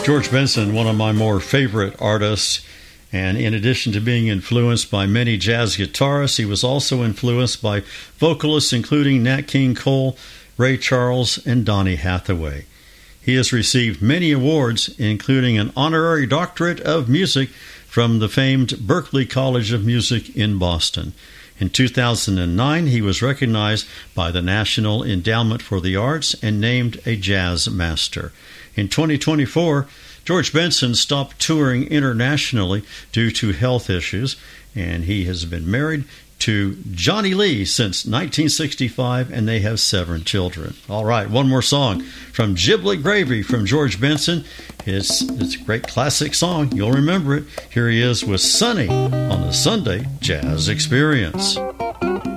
George Benson, one of my more favorite artists, and in addition to being influenced by many jazz guitarists, he was also influenced by vocalists including Nat King Cole, Ray Charles, and Donny Hathaway. He has received many awards, including an honorary doctorate of music from the famed Berklee College of Music in Boston. In 2009, he was recognized by the National Endowment for the Arts and named a jazz master. In 2024, George Benson stopped touring internationally due to health issues, and he has been married to Johnny Lee since 1965, and they have 7 children. All right, one more song from Giblet Gravy from George Benson. It's a great classic song. You'll remember it. Here he is with Sonny on the Sunday Jazz Experience.